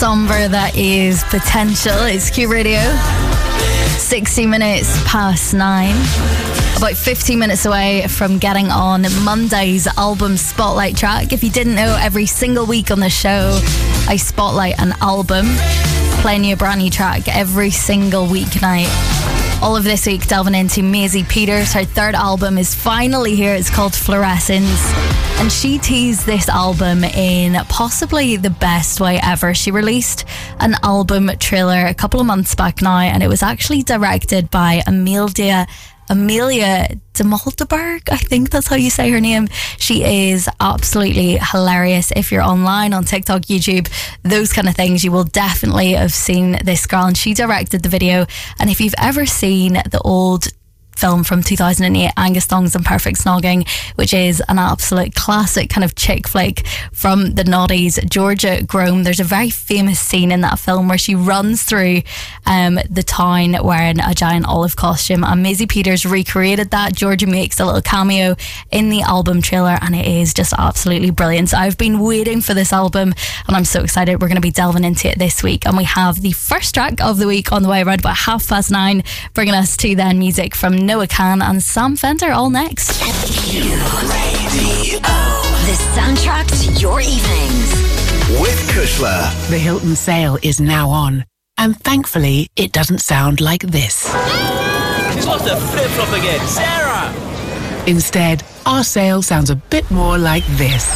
somber that is Potential. It's Q Radio. 60 minutes past 9. About 15 minutes away from getting on Monday's album spotlight track. If you didn't know, every single week on the show, I spotlight an album, playing you a brand new track every single weeknight. All of this week delving into Maisie Peters. Her third album is finally here. It's called Fluorescence. And she teased this album in possibly the best way ever. She released an album trailer a couple of months back now, and it was actually directed by Amelia de Maldenberg, I think that's how you say her name. She is absolutely hilarious. If you're online on TikTok, YouTube, those kind of things, you will definitely have seen this girl, and she directed the video. And if you've ever seen the old film from 2008, Angus Thongs and Perfect Snogging, which is an absolute classic kind of chick flick from the noughties, Georgia Grome, there's a very famous scene in that film where she runs through the town wearing a giant olive costume, and Maisie Peters recreated that. Georgia makes a little cameo in the album trailer, and it is just absolutely brilliant. So I've been waiting for this album, and I'm so excited. We're going to be delving into it this week, and we have the first track of the week on the way around about 9:30, bringing us to then music from Noah Kahan and Sam Fender all next. Q Radio. The soundtrack to your evenings. With Kushler. The Hilton sale is now on, and thankfully it doesn't sound like this. She's lost her flip-flop again. Sarah! Instead, our sale sounds a bit more like this.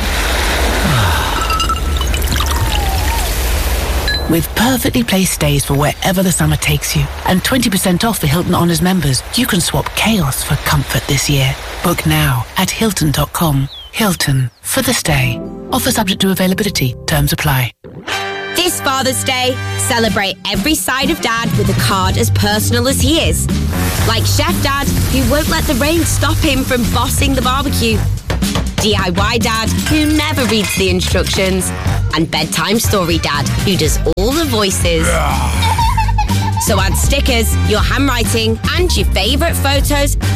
With perfectly placed stays for wherever the summer takes you, and 20% off for Hilton Honors members, you can swap chaos for comfort this year. Book now at Hilton.com. Hilton, for the stay. Offer subject to availability. Terms apply. This Father's Day, celebrate every side of Dad with a card as personal as he is. Like Chef Dad, who won't let the rain stop him from bossing the barbecue. DIY Dad, who never reads the instructions. And Bedtime Story Dad, who does all the voices. So add stickers, your handwriting, and your favourite photos